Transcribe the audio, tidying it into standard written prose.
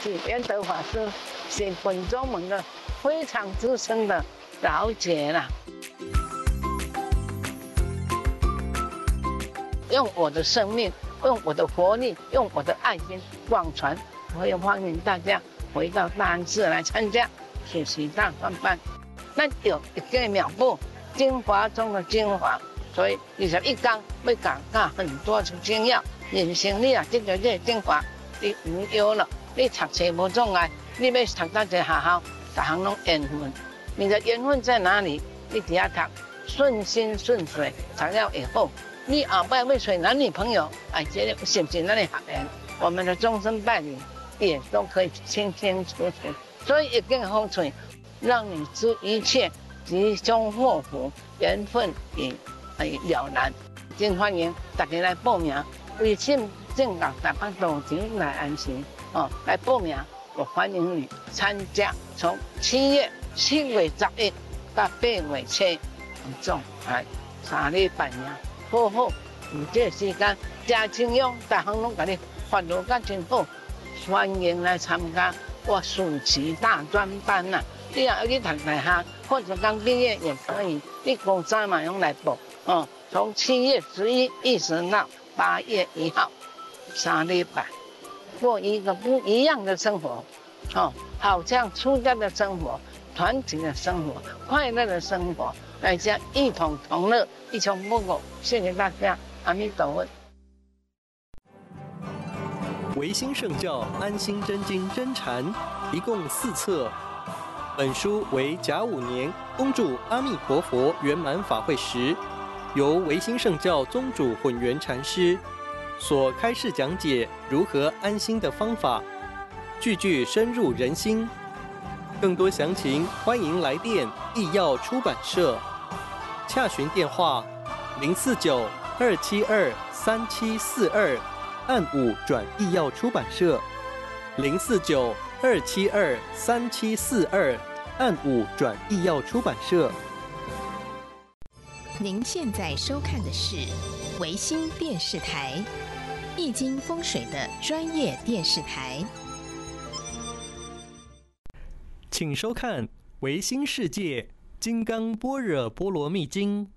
是圆德法师，是本宗门的非常资深的老姐了。用我的生命，用我的活力，用我的爱心广传，我也欢迎大家回到大安寺来参加学习大专班。咱有一个妙步，精华中的精华，所以21天要讲很多的精要。人生你啊，这个精华，你无忧了，你读册无障碍，你要读到一个学校，各项拢缘分。你的缘分在哪里？你底下读，顺心顺水，读了以后，你后摆要找男女朋友，这个是不是咱的学员？我们的终身伴侣也都可以清清楚楚。所以一定好处，让你知一切吉凶祸福，缘分也了然。真欢迎大家来报名，微信正港台北路前来安心来报名，我欢迎你参加。从7月11到8月7，总3礼拜呀，好好有这时间，真清用，大行拢给你发落甲真好，欢迎来参加我暑期大专班呐！你也要去读大学，或者刚毕业也可以，你高三嘛用来报从7月11、20到8月1号，3礼拜，过一个不一样的生活，好像出家的生活、团体的生活、快乐的生活，大家一同同乐，一穷不苟。谢谢大家，阿弥陀佛。 唯心圣教安心真经真禅，一共4册。本书为甲午年恭祝阿弥陀佛圆满法会时，由唯心圣教宗主混元禅师所开示讲解如何安心的方法，句句深入人心。更多详情，欢迎来电义耀出版社，洽询电话049-272-3742，按5转义耀出版社049-272-3742，按5转义耀出版社。 您现在收看的是维新电视台，易经风水的专业电视台。 请收看《维新世界金刚般若波罗蜜经》。